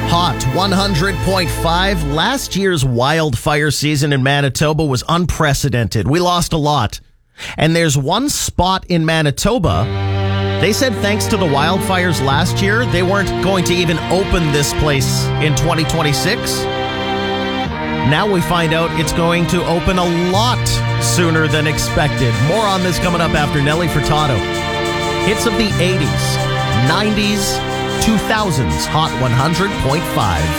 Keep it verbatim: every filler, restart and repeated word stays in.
Hot one hundred point five. Last year's wildfire season in Manitoba was unprecedented. We lost a lot. And there's one spot in Manitoba. They said thanks to the wildfires last year, they weren't going to even open this place in twenty twenty-six. Now we find out it's going to open a lot sooner than expected. More on this coming up after Nelly Furtado. Hits of the eighties, nineties, two thousands, Hot one hundred point five.